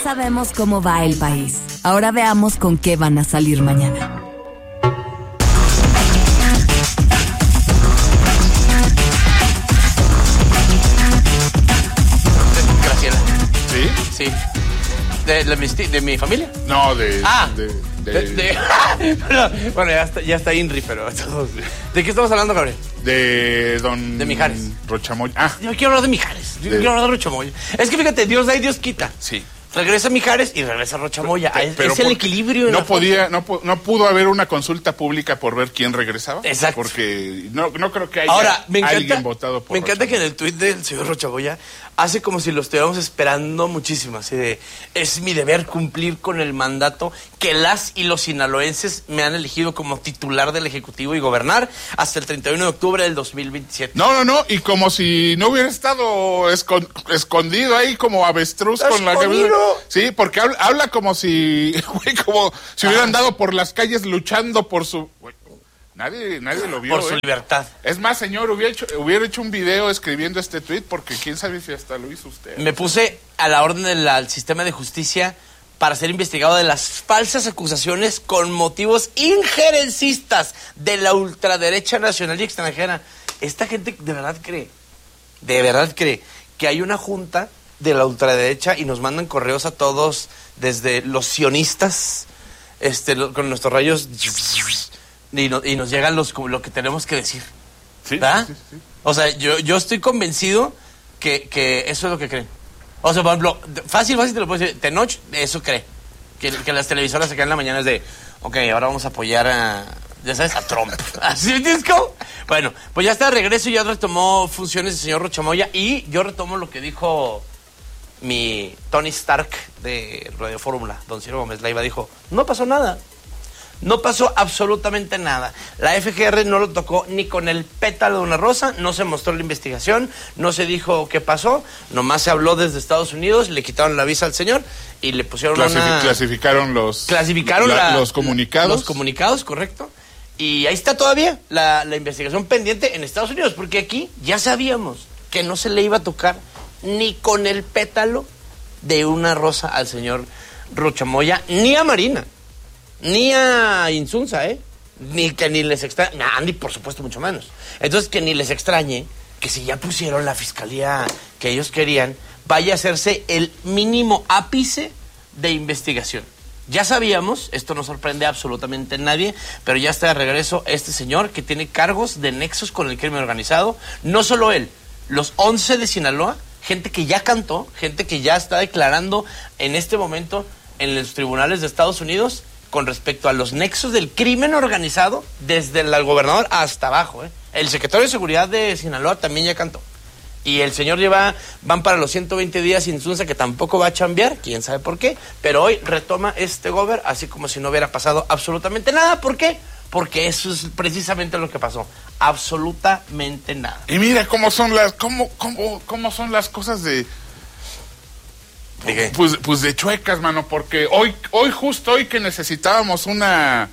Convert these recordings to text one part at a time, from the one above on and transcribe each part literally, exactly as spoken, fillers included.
sabemos cómo va el país. Ahora veamos con qué van a salir mañana. Graciela. ¿Sí? Sí. ¿De, de, mi, de mi familia? No, de... Ah, de, de, de, de bueno, bueno, ya está, ya está Inri, pero... ¿De qué estamos hablando, Gabriel? de don... De Mijares. Rochamoya. Ah, Yo quiero hablar de Mijares. Yo De- quiero hablar de Rochamoya. Es que fíjate, Dios da y Dios quita. sí. Regresa Mijares y regresa Rochamoya. Es, Pero es el por- equilibrio. en No la podía, no, pu- no pudo haber una consulta pública por ver quién regresaba. Exacto. Porque no, no creo que haya Ahora, me encanta, alguien votado por me encanta que en Rochamoya. el tuit del señor Rochamoya hace como si lo estuviéramos esperando muchísimo, así de, es mi deber cumplir con el mandato que las y los sinaloenses me han elegido como titular del Ejecutivo y gobernar hasta el treinta y uno de octubre del dos mil veintisiete. No, no, no, y como si no hubiera estado escon- escondido ahí como avestruz con la cabeza. ¿Escondido? Sí, porque habla, habla como si, güey, como si hubieran andado por las calles luchando por su... güey, nadie, nadie lo vio, Por su ¿eh? libertad. Es más, señor, hubiera hecho, hubiera hecho un video escribiendo este tuit porque quién sabe si hasta lo hizo usted. Me puse a la orden del al sistema de justicia para ser investigado de las falsas acusaciones con motivos injerencistas de la ultraderecha nacional y extranjera. Esta gente de verdad cree, de verdad cree que hay una junta de la ultraderecha y nos mandan correos a todos desde los sionistas este, lo- con nuestros rayos y, no- y nos llegan los, como lo que tenemos que decir. Sí, ¿Verdad? sí, sí, sí. O sea, yo, yo estoy convencido que, que eso es lo que creen. O sea, por ejemplo, de- fácil, fácil te lo puedo decir. Tenoch, eso cree. Que, que las televisoras se quedan en la mañana es de, ok, ahora vamos a apoyar a, ya sabes, a Trump. ¿Así es como? Bueno, pues ya está de regreso y ya retomó funciones el señor Rochamoya y yo retomo lo que dijo mi Tony Stark de Radio Fórmula, don Ciro Gómez Leiva, dijo, no pasó nada. No pasó absolutamente nada. La F G R no lo tocó ni con el pétalo de una rosa, no se mostró la investigación, no se dijo qué pasó, nomás se habló desde Estados Unidos, le quitaron la visa al señor y le pusieron Clasifi- una... Clasificaron los... Clasificaron la- la- los comunicados. Los comunicados, correcto. Y ahí está todavía la, la investigación pendiente en Estados Unidos, porque aquí ya sabíamos que no se le iba a tocar ni con el pétalo de una rosa al señor Rochamoya, ni a Marina. Ni a Insunza, ¿eh? Ni que ni les extrañe, nah, ni por supuesto mucho menos. Entonces que ni les extrañe que si ya pusieron la fiscalía que ellos querían, vaya a hacerse el mínimo ápice de investigación. Ya sabíamos, esto no sorprende a absolutamente a nadie, pero ya está de regreso este señor que tiene cargos de nexos con el crimen organizado. No solo él, los once de Sinaloa, gente que ya cantó, gente que ya está declarando en este momento en los tribunales de Estados Unidos con respecto a los nexos del crimen organizado, desde el gobernador hasta abajo, ¿eh? El secretario de Seguridad de Sinaloa también ya cantó. Y el señor lleva, van para los ciento veinte días sin Insunza, que tampoco va a chambear, quién sabe por qué, pero hoy retoma este gober, así como si no hubiera pasado absolutamente nada. ¿Por qué? Porque eso es precisamente lo que pasó. Absolutamente nada. Y mira cómo son las, cómo, cómo, cómo son las cosas de... ¿De qué? Pues, pues de chuecas, mano, porque hoy, hoy, justo hoy que necesitábamos una,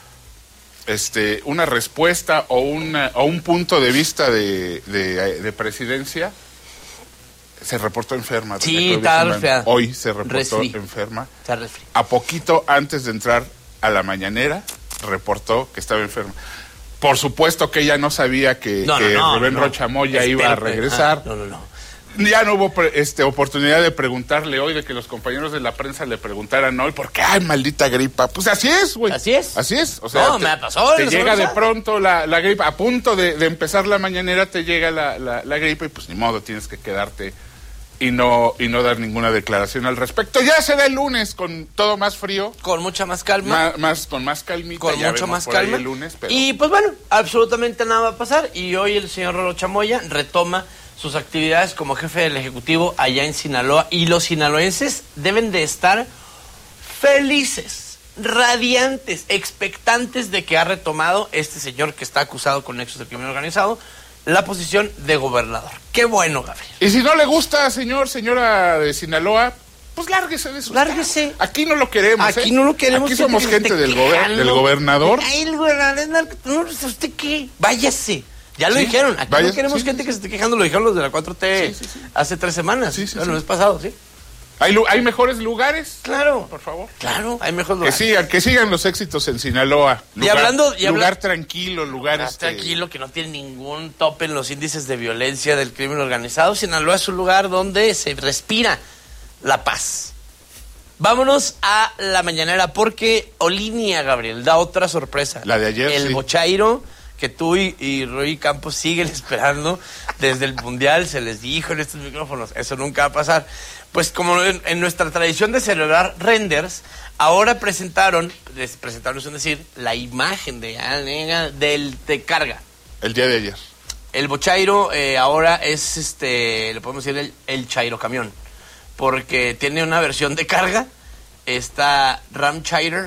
este, una respuesta o, una, o un punto de vista de, de, de presidencia, se reportó enferma. doña Sí, Claudia está Sheinbaum. resfriada. Hoy se reportó Resfrí. enferma. Está refri. A poquito antes de entrar a la mañanera, reportó que estaba enferma. Por supuesto que ella no sabía que, No, no, que no, Rubén no. Rochamoya iba a Experto, regresar. ah, no, no, no. Ya no hubo pre- este, oportunidad de preguntarle hoy, de que los compañeros de la prensa le preguntaran hoy, porque ay, maldita gripa. Pues así es, güey. Así es. Así es. O sea, No, te, me pasó, te no llega se de me pronto la, la gripa, a punto de, de empezar la mañanera te llega la, la, la gripa y pues ni modo, tienes que quedarte y no, y no dar ninguna declaración al respecto. Ya será el lunes con todo más frío, Con mucha más calma. más, más con más calmita. Con ya mucho vemos más por ahí calma. el lunes, pero... Y pues bueno, absolutamente nada va a pasar. Y hoy el señor Rochamoya retoma sus actividades como jefe del Ejecutivo allá en Sinaloa. Y los sinaloenses deben de estar felices, radiantes, expectantes de que ha retomado este señor que está acusado con nexos del crimen organizado la posición de gobernador. Qué bueno, Gabriel. Y si no le gusta, señor, señora de Sinaloa, pues lárguese de eso. Lárguese. Aquí no lo queremos, Aquí ¿eh? no lo queremos. Aquí somos que gente esté del, gober- quejando. del gobernador. Ay, el gobernador. No, ¿usted qué? Váyase. Ya lo Sí, dijeron. Aquí váyase, no queremos sí, gente sí, que se esté quejando. Lo dijeron los de la cuatro T Sí, sí, sí. hace tres semanas. Sí, sí, bueno, sí. el mes pasado, sí. ¿Hay, hay mejores lugares? Claro. Por favor. Claro, hay mejores Que lugares. sigan, que sigan los éxitos en Sinaloa. Y Lugar, hablando- y habla- lugar tranquilo, lugar Lugar este... tranquilo, que no tiene ningún tope en los índices de violencia del crimen organizado. Sinaloa es un lugar donde se respira la paz. Vámonos a la mañanera porque Olinia, Gabriel, da otra sorpresa. La de ayer, El sí. Bochairo, que tú y, y Rui Campos siguen esperando desde el Mundial, se les dijo en estos micrófonos, eso nunca va a pasar. Pues como en, en nuestra tradición de celebrar renders, ahora presentaron, les presentaron, es decir, la imagen de del de carga. El día de ayer. El Bochairo eh, ahora es, este, le podemos decir el, el Chairo camión, porque tiene una versión de carga, está Ram Chairo,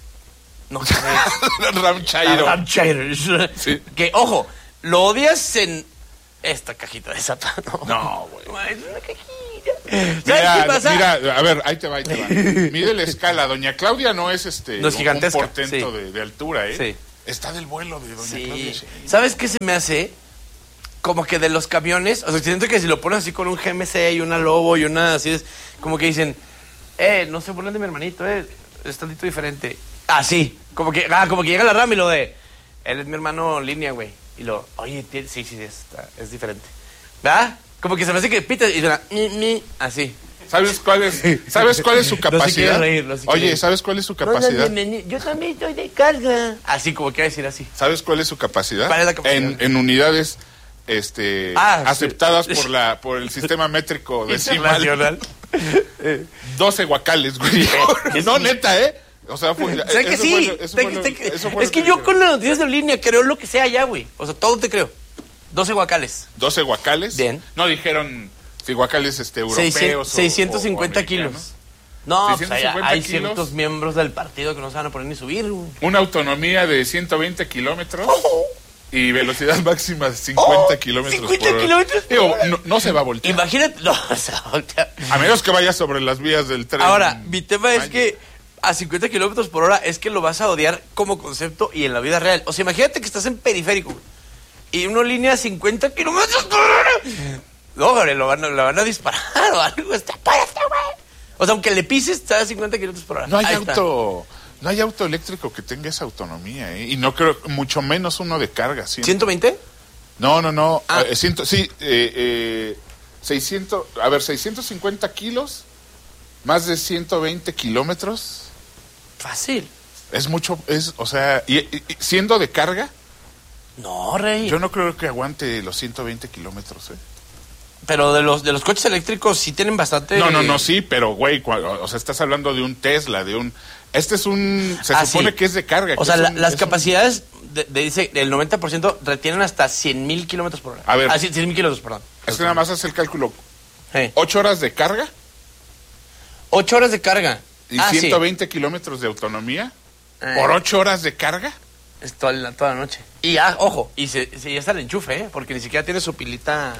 no sé, Ram Chairo. Ram Chairo, Sí. que ojo, lo odias en esta cajita de zapatos. No, güey. Es una cajita. ¿Sabes Mira, qué pasa? mira, a ver, ahí te va, ahí te va. Mide la escala. Doña Claudia no es este No es gigantesca, un portento sí. de, de altura, ¿eh? Sí. Está del vuelo de Doña Sí. Claudia. Sí. ¿Sabes qué se me hace? Como que de los camiones, o sea, siento que si lo pones así con un G M C y una Lobo y una así, es como que dicen, eh, no se burlen de mi hermanito, eh, es tantito diferente. Así, como que, ah, como que llega la RAM y lo de, él es mi hermano línea, güey. Y lo, oye, tiene- sí, sí, es, está- es diferente. ¿Verdad? Como que se me hace que pita y suena, ni, ni, así. ¿Sabes cuál es, ¿sabes cuál es su No se quiere capacidad? reír, no se quiere Oye, reír. ¿sabes cuál es su No, no, capacidad? ni, ni, yo también estoy de carga. Así, como que va a decir así. ¿Sabes cuál es su capacidad? ¿Cuál es la capacidad? En, en unidades este, Ah, sí. aceptadas por la por el sistema métrico decimal. Internacional. doce guacales, güey. No, neta, ¿eh? O sea, fue, Sé que eso sí. fue lo- eso sé fue que- lo- sé que- eso fue es lo que que yo dijeron. con las noticias de línea creo lo que sea ya, güey. O sea, todo te creo. doce guacales. doce guacales. Bien. No dijeron si guacales este, europeos seiscientos, o- seiscientos cincuenta o- o kilos. americanos. No, pues hay, seiscientos cincuenta hay kilos. ciertos miembros del partido que no se van a poner ni subir, güey. Una autonomía de ciento veinte kilómetros y velocidad máxima de cincuenta Oh, kilómetros cincuenta por hora. kilómetros. Digo, no, no se va a voltear. Imagínate. No, o sea, voltea. A menos que vaya sobre las vías del tren. Ahora, mi tema es Vaya. que a cincuenta kilómetros por hora es que lo vas a odiar como concepto y en la vida real. O sea, imagínate que estás en periférico, güey, y una línea a cincuenta kilómetros por hora. No, Gabriel, lo van, a- la van a disparar o algo. Está para este güey. O sea, aunque le pises, está a cincuenta kilómetros por hora. No hay Ahí está. auto, no hay auto eléctrico que tenga esa autonomía, ¿eh? Y no creo, mucho menos uno de carga, ¿sí? ¿ciento veinte? No, no, no. Ah. eh, ciento- sí, eh, eh, seiscientos, a ver, seiscientos cincuenta kilos, más de ciento veinte kilómetros. Fácil. Es mucho, es, o sea, y, y- y siendo de carga, No, rey. yo no creo que aguante los ciento veinte kilómetros, ¿eh? Pero de los de los coches eléctricos sí tienen bastante. No, no, no, sí, pero güey, cua- o sea, estás hablando de un Tesla, de un... Este es un... Se Ah, supone sí. que es de carga. O que sea, es la- un- las es un- capacidades, de, de- dice, el noventa por ciento retienen hasta cien mil kilómetros por hora. A ver. Ah, sí, cien mil kilómetros, perdón. Es que nada más hace el cálculo. Sí. ¿Ocho horas de carga Ocho horas de carga. y Ah, sí. ciento veinte kilómetros de autonomía? Eh. ¿Por ocho horas de carga? Es toda la, toda la noche. Y ah, ojo, y se, se- ya está el enchufe, ¿eh? Porque ni siquiera tiene su pilita.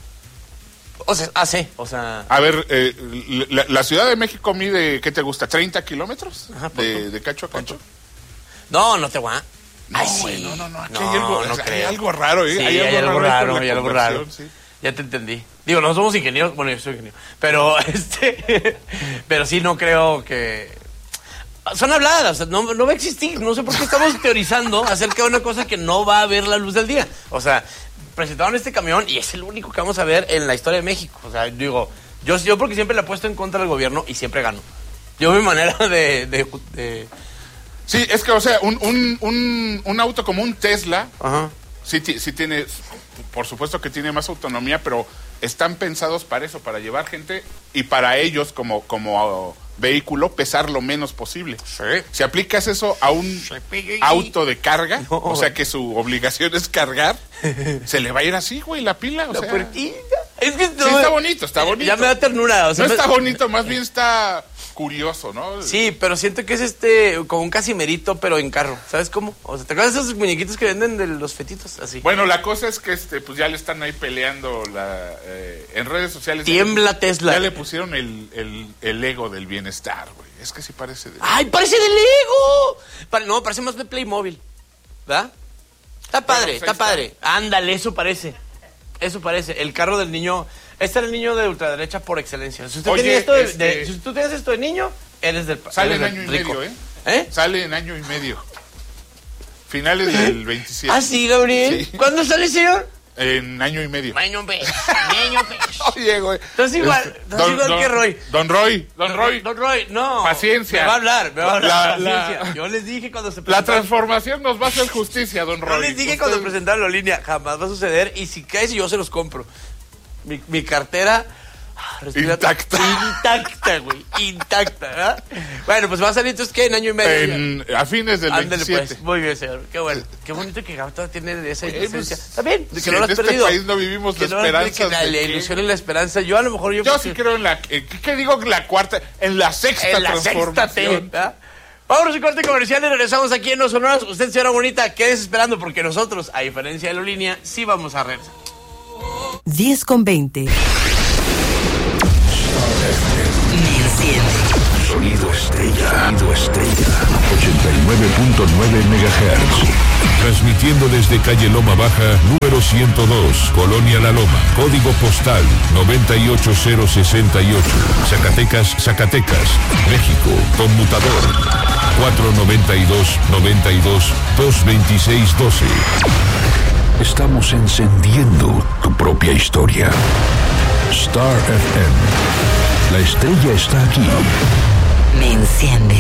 O sea, ah, sí, o sea. A ver, eh, la, la Ciudad de México mide, ¿qué te gusta? ¿treinta kilómetros? Ajá, ¿por de, qué? de cacho a cacho. No, no te va. No, Ay, güey, sí. no, no, no, aquí No, hay algo, no o sea, hay creo. algo raro, ¿eh? Sí, hay algo ahí con raro, la hay algo raro. conversión, sí. Ya te entendí. Digo, no somos ingenieros, bueno, yo soy ingeniero, pero este, pero sí no creo que son habladas, o sea, no, no va a existir, no sé por qué estamos teorizando acerca de una cosa que no va a ver la luz del día. O sea, presentaron este camión y es el único que vamos a ver en la historia de México. O sea, digo, yo, yo porque siempre le apuesto en contra del gobierno y siempre gano. Yo mi manera de... de, de- Sí, es que, o sea, un, un, un, un auto como un Tesla, Ajá. sí, ti- sí tiene, por supuesto que tiene más autonomía, pero están pensados para eso, para llevar gente y para ellos como, como uh, vehículo pesar lo menos posible. Sí. Si aplicas eso a un auto de carga, No. o sea que su obligación es cargar, se le va a ir así, güey, la pila, o La sea... puertita. Es que Sí, está bonito, está bonito. Ya me da ternura. O sea, No me- está bonito, más bien está curioso, ¿no? Sí, pero siento que es este, como un casimerito, pero en carro. ¿Sabes cómo? O sea, ¿te acuerdas de esos muñequitos que venden de los fetitos? Así. Bueno, la cosa es que este, pues ya le están ahí peleando la, eh, en redes sociales. Tiembla Tesla. Ya le pusieron el, el, el ego del bienestar, güey. Es que sí parece de... ¡Ay, parece de Lego! Pare- no, parece más de Playmobil. ¿Verdad? Está padre, pues ahí está está. padre. Ándale, eso parece. Eso parece. El carro del niño Este era el niño de ultraderecha por excelencia. Si usted Oye, tenía esto de, este- de- si tú tienes esto de niño, eres del Sale eres en del año y rico. medio, ¿eh? ¿Eh? Sale en año y medio. Finales del veintisiete. ¿Ah, sí, Gabriel? Sí. ¿Cuándo sale, señor? En año y medio. Año pe. Año pe. Oye, güey. Entonces igual, Este, entonces igual don- que Roy. Don Roy, Don Roy. Don Roy, no. Paciencia. Me va a hablar, me va a hablar. La- la- paciencia. Yo les dije cuando se La presentaron. transformación nos va a hacer justicia, Don Yo Roy. les dije Usted- cuando presentaron la línea, jamás va a suceder. Y si caes, yo se los compro. Mi, mi cartera. ah, respira- Intacta. Intacta, güey. Intacta, ¿verdad? Bueno, pues va a salir entonces, ¿qué? En año y medio. En, a fines del Ándale, veintisiete. pues. Muy bien, señor. Qué bueno. Qué bonito que Gabriel tiene esa Oye, inocencia. pues, Está bien, de que si no lo en has este perdido. país no vivimos Que de no, de esperanzas que la, de la que- ilusión y la esperanza. Yo a lo mejor yo Yo creo sí que- creo en la... eh, ¿Qué, qué digo? La cuarta... En la sexta en la sexta T. transformación. ¿verdad? Vámonos a corte comercial y regresamos aquí en Los Sonoros. Usted, señora bonita, quédese esperando porque nosotros, a diferencia de la línea, sí vamos a regresar. diez con veinte. Me enciende. Sonido estrella. Sonido estrella. ochenta y nueve punto nueve megahertz. Transmitiendo desde calle Loma Baja, número ciento dos, Colonia La Loma, código postal noventa y ocho cero sesenta y ocho, Zacatecas, Zacatecas, México, conmutador cuatro noventa y dos, noventa y dos, dos veintiséis doce. Estamos encendiendo tu propia historia. Star F M. La estrella está aquí. Me enciende.